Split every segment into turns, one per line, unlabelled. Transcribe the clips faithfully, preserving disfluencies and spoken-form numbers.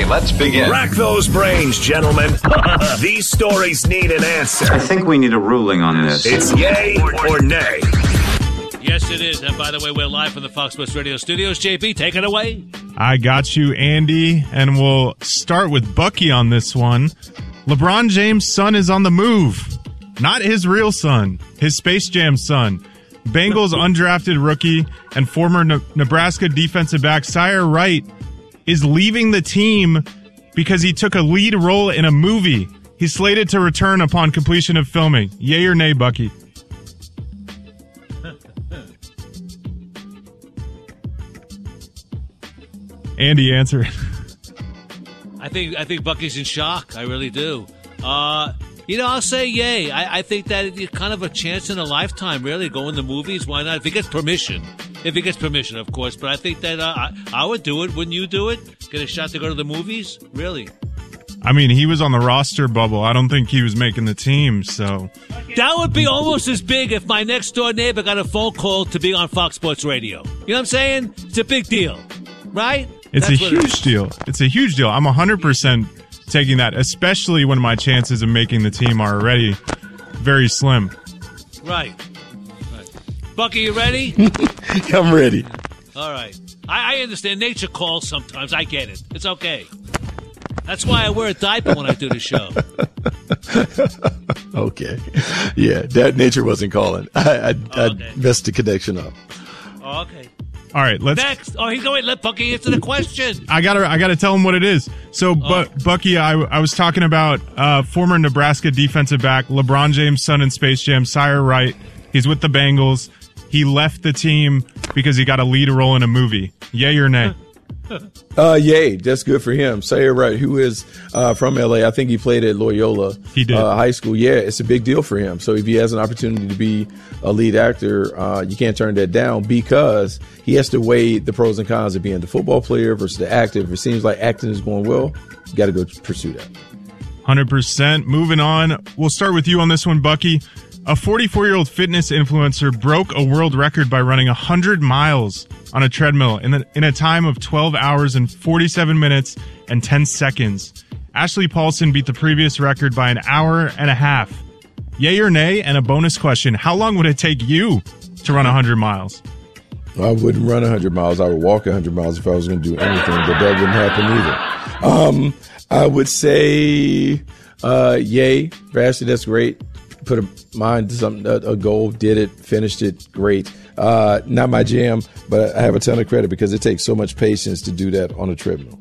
let's begin.
Rack those brains, gentlemen. These stories need an answer.
I think we need a ruling on this.
It's yay or nay.
Yes, it is. And by the way, we're live from the Fox Sports Radio studios. J P, take it away.
I got you, Andy, and we'll start with Bucky on this one. LeBron James' son is on the move. Not his real son, his Space Jam son. Bengals undrafted rookie and former Ne- Nebraska defensive back Sire Wright is leaving the team because he took a lead role in a movie. He's slated to return upon completion of filming. Yay or nay, Bucky? Andy, answer.
I think I think Bucky's in shock. I really do. Uh, you know, I'll say yay. I, I think that it's kind of a chance in a lifetime, really, go in the movies. Why not? If he gets permission. If he gets permission, of course. But I think that uh, I, I would do it. Wouldn't you do it? Get a shot to go to the movies? Really?
I mean, he was on the roster bubble. I don't think he was making the team, so.
That would be almost as big if my next-door neighbor got a phone call to be on Fox Sports Radio. You know what I'm saying? It's a big deal, right?
It's
That's
a
what
huge
it is.
deal. It's a huge deal. I'm one hundred percent taking that, especially when my chances of making the team are already very slim.
Right. right. Bucky, you ready?
I'm ready.
All right. I, I understand. Nature calls sometimes. I get it. It's okay. That's why I wear a diaper when I do the show.
Okay. Yeah, that nature wasn't calling. I, I,
Oh, okay.
I messed the connection up.
Oh, okay.
All right, let's.
Next. Oh, he's going to let Bucky answer the question.
I gotta, I gotta tell him what it is. So, but Bucky, I, I was talking about uh, former Nebraska defensive back LeBron James' son in Space Jam, Sire Wright. He's with the Bengals. He left the team because he got a lead role in a movie. Yay or nay?
Uh, yay, that's good for him. Say it right. Who is uh, from L A? I think he played at Loyola
He did.
Uh, High School. Yeah, it's a big deal for him. So if he has an opportunity to be a lead actor, uh, you can't turn that down because he has to weigh the pros and cons of being the football player versus the actor. If it seems like acting is going well, you got to go pursue that.
one hundred percent. Moving on. We'll start with you on this one, Bucky. A forty-four-year-old fitness influencer broke a world record by running one hundred miles on a treadmill in, the, in a time of twelve hours and forty-seven minutes and ten seconds. Ashley Paulson beat the previous record by an hour and a half. Yay or nay? And a bonus question. How long would it take you to run one hundred miles?
I wouldn't run one hundred miles. I would walk one hundred miles if I was going to do anything, but that wouldn't happen either. Um, I would say uh, yay. For Ashley, that's great. Put a mind to something, a, a goal, did it, finished it, great. Uh, not my jam, but I have a ton of credit because it takes so much patience to do that on a treadmill.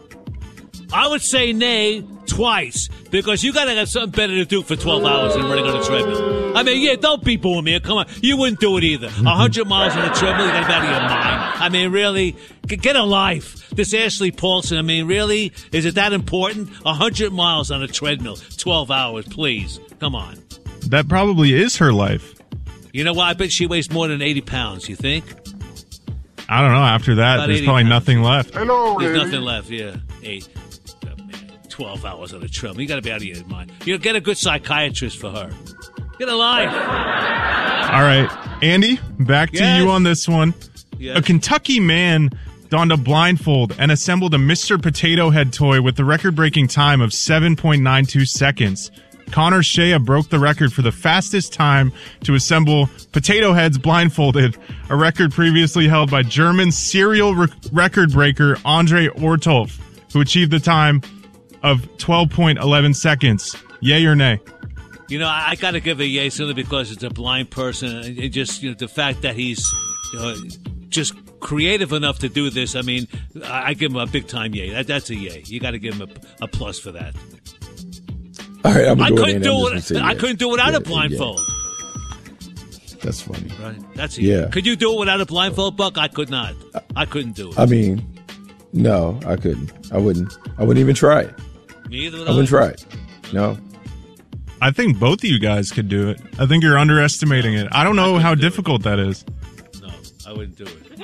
I would say nay twice because you got to have something better to do for twelve hours than running on a treadmill. I mean, yeah, don't be booing me. Come on. You wouldn't do it either. one hundred miles on a treadmill, you got to be out of your mind. I mean, really, g- get a life. This Ashley Paulson, I mean, really, is it that important? one hundred miles on a treadmill, twelve hours, please. Come on.
That probably is her life.
You know what? I bet she weighs more than eighty pounds, you think?
I don't know. After that,
About
there's
eighty
probably
pounds.
nothing left.
Hello,
There's
lady.
nothing left, yeah. Eight, oh, man, twelve hours on a treadmill. You got to be out of your mind. You know, get a good psychiatrist for her. Get a life.
All right. Andy, back to
Yes.
you on this one.
Yes.
A Kentucky man donned a blindfold and assembled a Mister Potato Head toy with the record-breaking time of seven point nine two seconds. Connor Shea broke the record for the fastest time to assemble potato heads blindfolded, a record previously held by German serial rec- record breaker Andre Ortolf, who achieved the time of twelve point one one seconds. Yay or nay?
You know, I, I got to give a yay simply because it's a blind person. And it just, you know, the fact that he's you know, just creative enough to do this, I mean, I, I give him a big time yay. That, that's a yay. You got to give him a, a plus for that.
All right, I'm
I
gonna go
couldn't
ahead and
do
I'm
it.
just gonna say
I
yeah.
couldn't do it without
Yeah,
a blindfold.
yeah. That's funny.
Right? That's a
Yeah.
yay. Could you do it without a blindfold, Buck? I could not. I couldn't do it.
I mean, no, I couldn't. I wouldn't. I wouldn't even try it.
Me either.
I wouldn't try it. No.
I think both of you guys could do it. I think you're underestimating it. I don't know how difficult that is.
No, I wouldn't do it.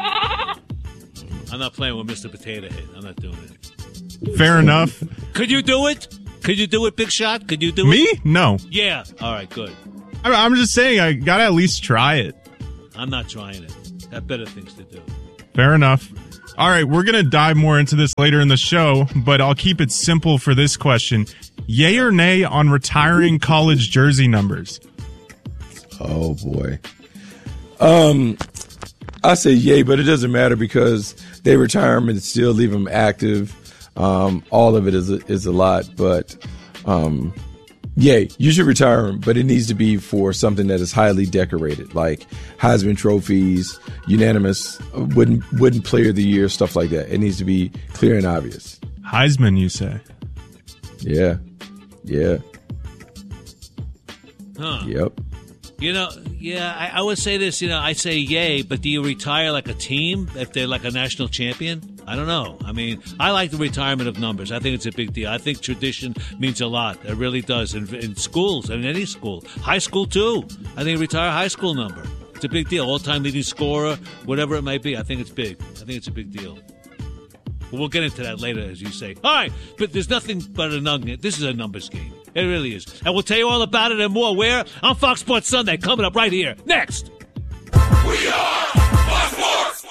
I'm not playing with Mister Potato Head. I'm not doing it.
Fair enough.
Could you do it? Could you do it, Big Shot? Could you do it?
Me? No.
Yeah. All right, good.
I- I'm just saying I got to at least try it.
I'm not trying it. I have better things to do.
Fair enough. All right, we're going to dive more into this later in the show, but I'll keep it simple for this question. Yay or nay on retiring college jersey numbers?
Oh, boy. Um, I say yay, but it doesn't matter because they retire them and still leave them active. Um, all of it is a, is a lot, but um, yay, you should retire them, but it needs to be for something that is highly decorated, like Heisman trophies, unanimous, wooden, wooden player of the year, stuff like that. It needs to be clear and obvious.
Heisman, you say?
Yeah. Yeah.
Huh.
Yep.
You know, yeah, I, I would say this, you know, I say yay, but do you retire like a team if they're like a national champion? I don't know. I mean, I like the retirement of numbers. I think it's a big deal. I think tradition means a lot. It really does. In, in schools, in any school. High school, too. I think retire a high school number. It's a big deal. All-time leading scorer, whatever it might be. I think it's big. I think it's a big deal. But we'll get into that later, as you say. All right, but there's nothing but a number. This is a numbers game. It really is. And we'll tell you all about it and more. Where? On Fox Sports Sunday, coming up right here. Next.
We are Fox Sports.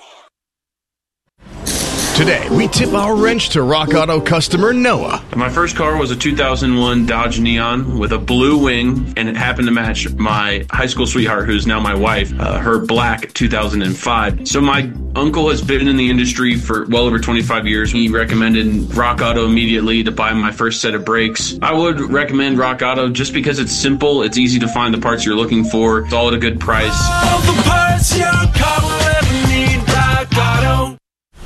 Today, we tip our wrench to Rock Auto customer Noah.
My first car was a two thousand one Dodge Neon with a blue wing, and it happened to match my high school sweetheart, who's now my wife, uh, her black two thousand five. So my uncle has been in the industry for well over twenty-five years. He recommended Rock Auto immediately to buy my first set of brakes. I would recommend Rock Auto just because it's simple, it's easy to find the parts you're looking for, it's all at a good price.
All the parts your car will ever need, Rock Auto.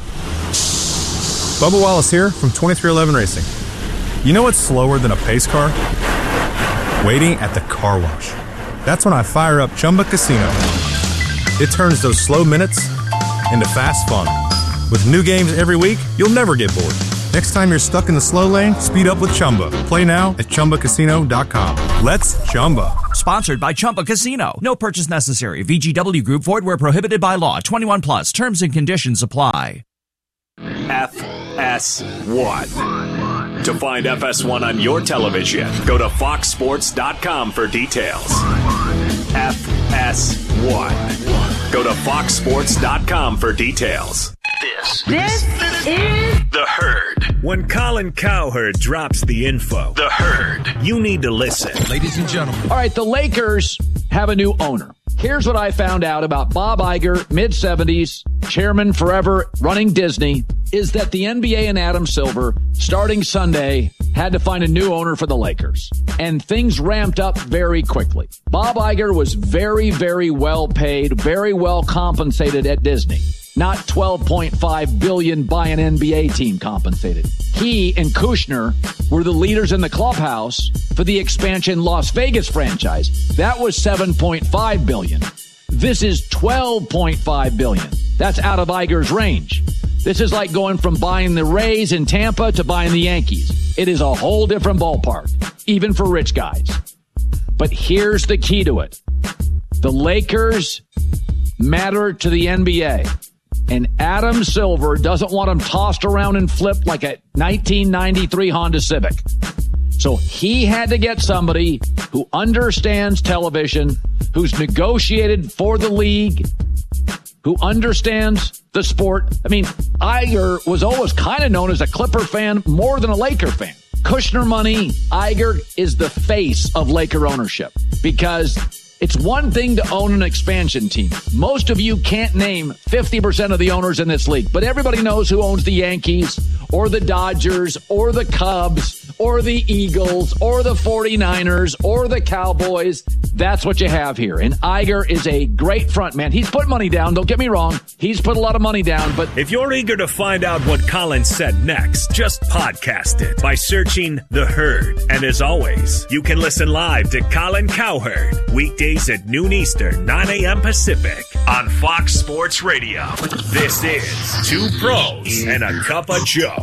Bubba Wallace here from twenty-three eleven Racing. You know what's slower than a pace car? Waiting at the car wash. That's when I fire up Chumba Casino. It turns those slow minutes into fast fun. With new games every week, you'll never get bored. Next time you're stuck in the slow lane, speed up with Chumba. Play now at Chumba Casino dot com. Let's Chumba.
Sponsored by Chumba Casino. No purchase necessary. V G W Group. Void where prohibited by law. twenty-one plus. Terms and conditions apply.
F S one. To find F S one on your television, go to fox sports dot com for details. F S one. Go to fox sports dot com for details. This,
this is
The Herd. When Colin Cowherd drops the info, The Herd, you need to listen.
Ladies and gentlemen.
All right, the Lakers have a new owner. Here's what I found out about Bob Iger, mid-seventies, chairman forever, running Disney, is that the N B A and Adam Silver, starting Sunday, had to find a new owner for the Lakers. And things ramped up very quickly. Bob Iger was very, very well paid, very well compensated at Disney. Not twelve point five billion dollars by an N B A team compensated. He and Kushner were the leaders in the clubhouse for the expansion Las Vegas franchise. That was seven point five billion dollars. This is twelve point five billion dollars. That's out of Iger's range. This is like going from buying the Rays in Tampa to buying the Yankees. It is a whole different ballpark, even for rich guys. But here's the key to it. The Lakers matter to the N B A. And Adam Silver doesn't want them tossed around and flipped like a nineteen ninety-three Honda Civic. So he had to get somebody who understands television, who's negotiated for the league, who understands the sport. I mean, Iger was always kind of known as a Clipper fan more than a Laker fan. Kushner money, Iger is the face of Laker ownership because it's one thing to own an expansion team. Most of you can't name fifty percent of the owners in this league, but everybody knows who owns the Yankees or the Dodgers or the Cubs or the Eagles or the forty-niners or the Cowboys. That's what you have here. And Iger is a great front man. He's put money down. Don't get me wrong. He's put a lot of money down. But
if you're eager to find out what Colin said next, just podcast it by searching The Herd. And as always, you can listen live to Colin Cowherd weekdays at noon Eastern, nine a.m. Pacific on Fox Sports Radio. This is Two Pros and a Cup of Joe.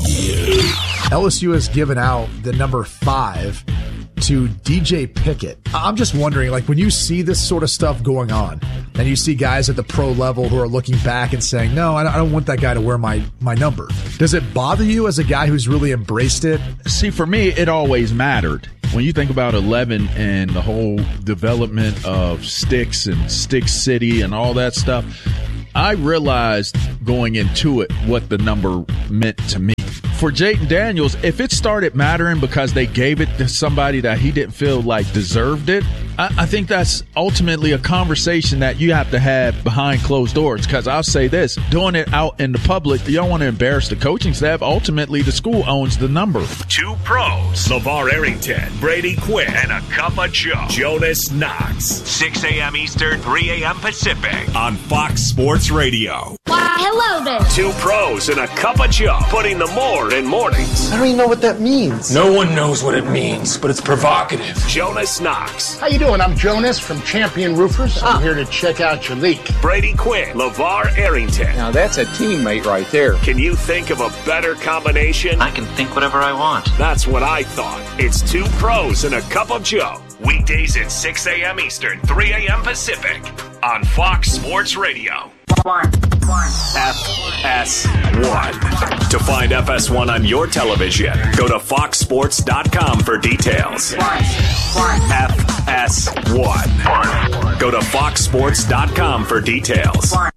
L S U has given out the number five to D J Pickett. I'm just wondering, like, when you see this sort of stuff going on and you see guys at the pro level who are looking back and saying, no, I don't want that guy to wear my, my number. Does it bother you as a guy who's really embraced it?
See, for me, it always mattered. When you think about eleven and the whole development of Sticks and Stick City and all that stuff, I realized going into it what the number meant to me. For Jayden Daniels, if it started mattering because they gave it to somebody that he didn't feel like deserved it, I, I think that's ultimately a conversation that you have to have behind closed doors. Because I'll say this, doing it out in the public, you don't want to embarrass the coaching staff. Ultimately, the school owns the number.
Two pros, LeVar Arrington, Brady Quinn, and a cup of Joe, Jonas Knox. six a.m. Eastern, three a.m. Pacific on Fox Sports Radio.
Why, hello there.
Two pros and a cup of Joe, putting the more in mornings.
I don't even know what that means.
No one knows what it means, but it's provocative.
Jonas Knox.
How you doing? I'm Jonas from Champion Roofers. I'm here to check out your leak.
Brady Quinn, LeVar Arrington.
Now that's a teammate right there.
Can you think of a better combination?
I can think whatever I want.
That's what I thought. It's two pros and a cup of Joe. Weekdays at six a.m. Eastern, three a.m. Pacific on Fox Sports Radio.
One. One.
F S one. To find F S one on your television, go to fox sports dot com for details.
One. One.
F S one. Go to fox sports dot com for details.
One.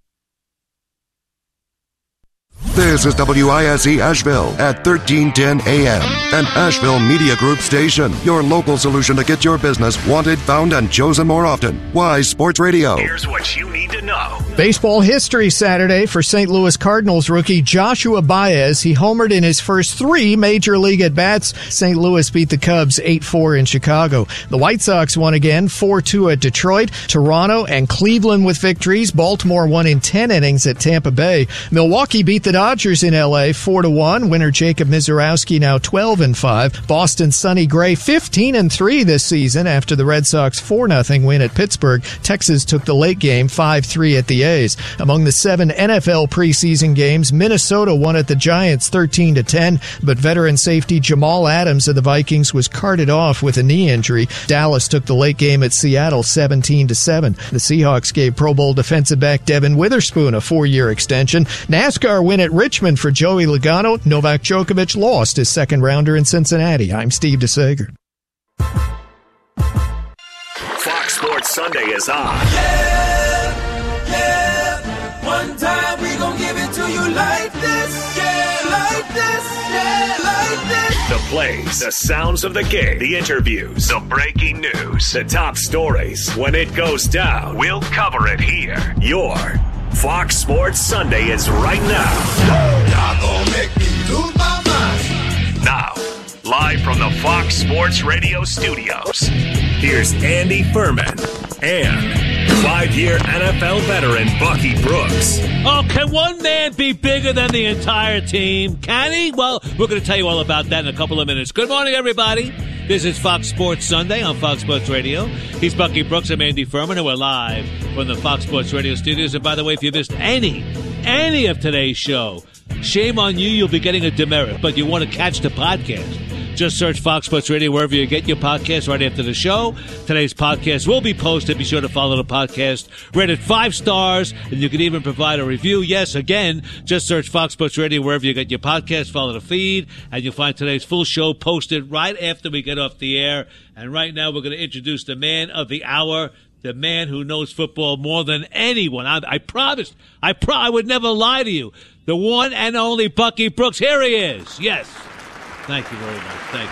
This is W I S E Asheville at thirteen ten A M, an Asheville Media Group station. Your local solution to get your business wanted, found, and chosen more often. Wise Sports Radio.
Here's what you need to know.
Baseball history Saturday for Saint Louis Cardinals rookie Joshua Baez. He homered in his first three Major League at-bats. Saint Louis beat the Cubs eight four in Chicago. The White Sox won again four two at Detroit. Toronto and Cleveland with victories. Baltimore won in ten innings at Tampa Bay. Milwaukee beat the Dodgers in L A four to one. Winner Jacob Mizorowski now twelve and five. Boston's Sonny Gray fifteen and three this season after the Red Sox four nothing win at Pittsburgh. Texas took the late game five three at the A's. Among the seven N F L preseason games, Minnesota won at the Giants thirteen to ten, but veteran safety Jamal Adams of the Vikings was carted off with a knee injury. Dallas took the late game at Seattle seventeen to seven. The Seahawks gave Pro Bowl defensive back Devin Witherspoon a four-year extension. NASCAR win at Richmond for Joey Logano. Novak Djokovic lost his second rounder in Cincinnati. I'm Steve DeSager.
Fox Sports Sunday is on.
Yeah, yeah. One time we gon' give it to you like this. Yeah, like this. Yeah, like this.
The plays, the sounds of the game, the interviews, the breaking news, the top stories. When it goes down, we'll cover it here. Your Fox Sports Sunday is right now.
Y'all gon' make me lose my mind.
Now, live from the Fox Sports Radio studios, here's Andy Furman and five-year N F L veteran Bucky Brooks.
Oh, can one man be bigger than the entire team? Can he? Well, we're going to tell you all about that in a couple of minutes. Good morning, everybody. This is Fox Sports Sunday on Fox Sports Radio. He's Bucky Brooks. I'm Andy Furman, and we're live from the Fox Sports Radio studios. And by the way, if you missed any, any of today's show, shame on you. You'll be getting a demerit, but you want to catch the podcast. Just search Fox Sports Radio wherever you get your podcast right after the show. Today's podcast will be posted. Be sure to follow the podcast. Rate it five stars, and you can even provide a review. Yes, again, just search Fox Sports Radio wherever you get your podcast. Follow the feed, and you'll find today's full show posted right after we get off the air. And right now, we're going to introduce the man of the hour, the man who knows football more than anyone. I, I promised. I, pro- I would never lie to you. The one and only Bucky Brooks. Here he is. Yes. Thank you very much. Thank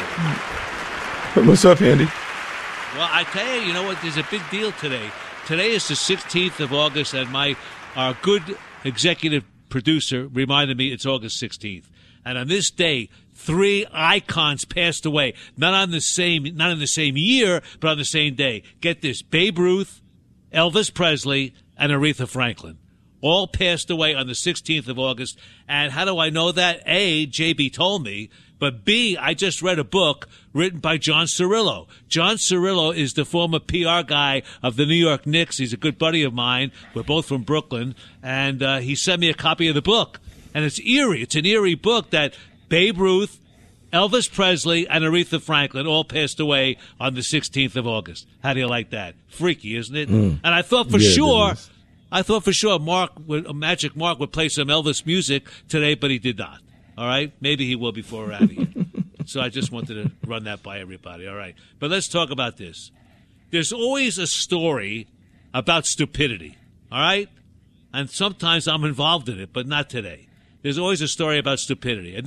you.
What's up, Andy?
Well, I tell you, you know what? There's a big deal today. Today is the sixteenth of August, and my our good executive producer reminded me it's August sixteenth. And on this day, three icons passed away. Not on the same, not in the same year, but on the same day. Get this: Babe Ruth, Elvis Presley, and Aretha Franklin. All passed away on the sixteenth of August. And how do I know that? A, J B told me. But B, I just read a book written by John Cirillo. John Cirillo is the former P R guy of the New York Knicks. He's a good buddy of mine. We're both from Brooklyn. And uh, he sent me a copy of the book. And it's eerie. It's an eerie book that Babe Ruth, Elvis Presley, and Aretha Franklin all passed away on the sixteenth of August. How do you like that? Freaky, isn't it? Mm. And I thought for
yeah,
sure... I thought for sure Mark, would, Magic Mark would play some Elvis music today, but he did not. All right? Maybe he will before we're out of here. So I just wanted to run that by everybody. All right. But let's talk about this. There's always a story about stupidity. All right? and sometimes I'm involved in it, but not today. There's always a story about stupidity. And